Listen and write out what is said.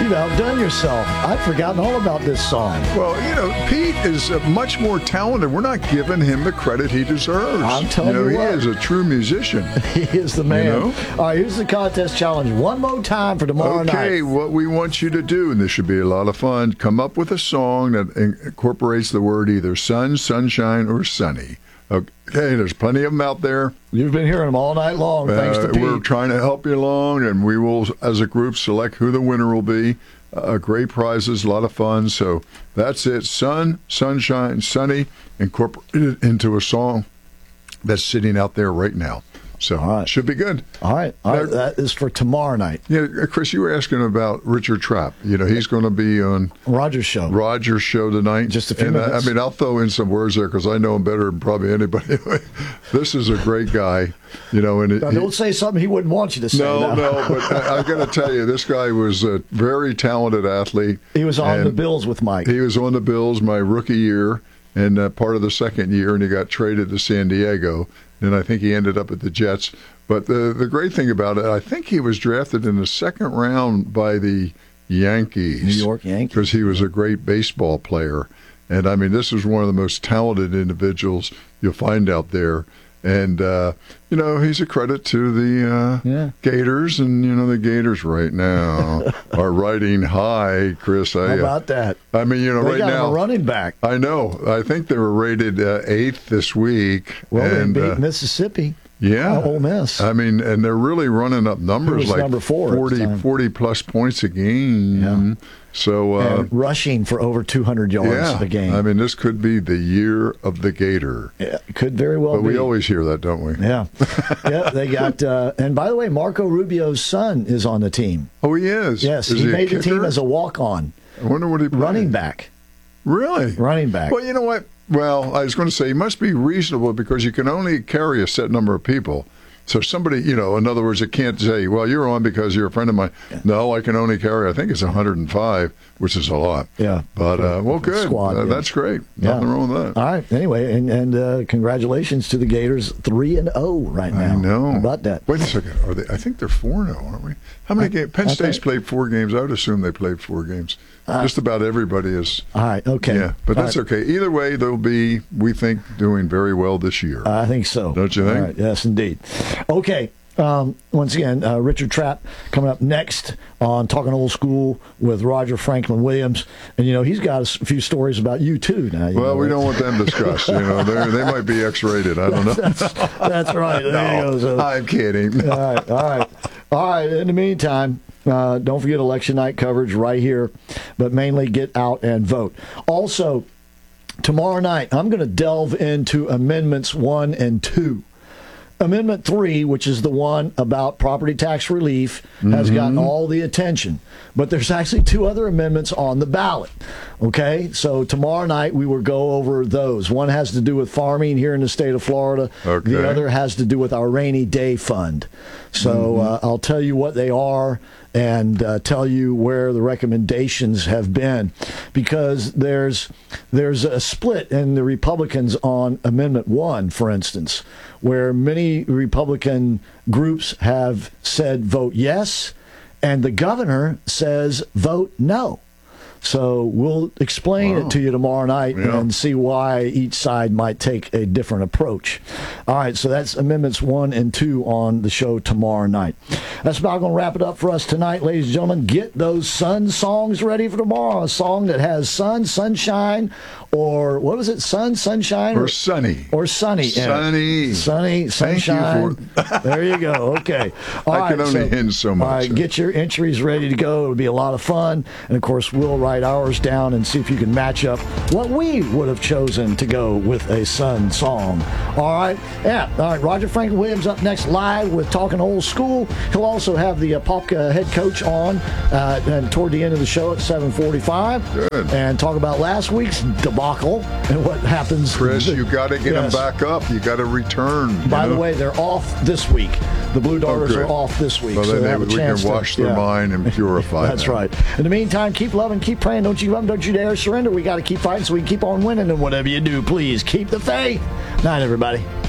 You've outdone yourself. I've forgotten all about this song. Well, Pete is much more talented. We're not giving him the credit he deserves. I'm telling you what. He is a true musician. He is the man. All right, here's the contest challenge. One more time for tomorrow night. Okay, what we want you to do, and this should be a lot of fun, come up with a song that incorporates the word either sun, sunshine, or sunny. Okay, there's plenty of them out there. You've been hearing them all night long, thanks to Pete. We're trying to help you along, and we will, as a group, select who the winner will be. Great prizes, a lot of fun. So that's it. Sun, sunshine, sunny, incorporated into a song that's sitting out there right now. So it should be good. All right. That is for tomorrow night. Yeah, Chris, you were asking about Richard Trapp. He's going to be on Roger's show. Roger's show tonight. Just a few minutes. I'll throw in some words there because I know him better than probably anybody. This is a great guy. And don't say something he wouldn't want you to say. No, but I got to tell you, this guy was a very talented athlete. He was on the Bills with Mike. He was on the Bills my rookie year and part of the second year, and he got traded to San Diego. And I think he ended up at the Jets. But the great thing about it, I think he was drafted in the second round by the Yankees. New York Yankees. Because he was a great baseball player. And, this is one of the most talented individuals you'll find out there. And, he's a credit to the Gators. And, the Gators right now are riding high, Chris. How about that? They right got now, a running back. I know. I think they were rated 8th this week. Well, they beat Mississippi. Yeah. Ole Miss. And they're really running up numbers like number 4 40-plus points a game. Yeah. So and rushing for over 200 yards a game. This could be the year of the Gator. Yeah, could very well be. But we always hear that, don't we? Yeah. They got and by the way, Marco Rubio's son is on the team. Oh, he is? Yes, is he made the team as a walk-on. I wonder what he played. Running back. Really? Running back. Well, you know what? Well, I was going to say, he must be reasonable because you can only carry a set number of people. So somebody, in other words, it can't say, well, you're on because you're a friend of mine. Yeah. No, I can only carry, I think it's 105, which is a lot. Yeah. But, good. Squad, that's great. Nothing wrong with that. All right. Anyway, and congratulations to the Gators, 3-0 right now. I know. How about that? Wait a second. I think they're 4-0, aren't we? How many games? Penn State's played 4 games. I would assume they played 4 games. Just about everybody is. All right. Okay. Yeah, but that's okay. Either way, they'll be, we think, doing very well this year. I think so. Don't you think? All right. Yes, indeed. Okay. Once again, Richard Trapp coming up next on Talking Old School with Roger Franklin Williams. And, he's got a few stories about you, too. Now, we don't want them discussed. They might be X-rated. I don't know. That's right. There you go. So, I'm kidding. All right. In the meantime, don't forget election night coverage right here, but mainly get out and vote. Also, tomorrow night, I'm going to delve into Amendments 1 and 2. Amendment 3, which is the one about property tax relief, has gotten all the attention. But there's actually 2 other amendments on the ballot. Okay? So tomorrow night we will go over those. One has to do with farming here in the state of Florida. Okay. The other has to do with our rainy day fund. So I'll tell you what they are and tell you where the recommendations have been, because there's a split in the Republicans on Amendment 1, for instance, where many Republican groups have said vote yes, and the governor says vote no. So we'll explain it to you tomorrow night and see why each side might take a different approach. All right, so that's Amendments 1 and 2 on the show tomorrow night. That's about going to wrap it up for us tonight, ladies and gentlemen. Get those sun songs ready for tomorrow. A song that has sun, sunshine, or what was it? Sun, sunshine? Or sunny. Or sunny. Sunny. Sunny, sunshine. Thank you there you go. Okay. I can only hint so much. All right, get your entries ready to go. It'll be a lot of fun. And, of course, we'll write ours down and see if you can match up what we would have chosen to go with a sun song. All right. Yeah. All right. Roger Franklin Williams up next live with Talking Old School. He'll also have the Popka head coach on and toward the end of the show at 7:45. Good. And talk about last week's debacle and what happens. Chris, you got to get them back up. You got to return. By the way, they're off this week. The Blue Darters are off this week. Well, so then we can wash their mind and purify That's them. right. In the meantime, keep loving, keep praying. Don't you give up, don't you dare surrender. We got to keep fighting so we can keep on winning. And whatever you do, please keep the faith. Night, everybody.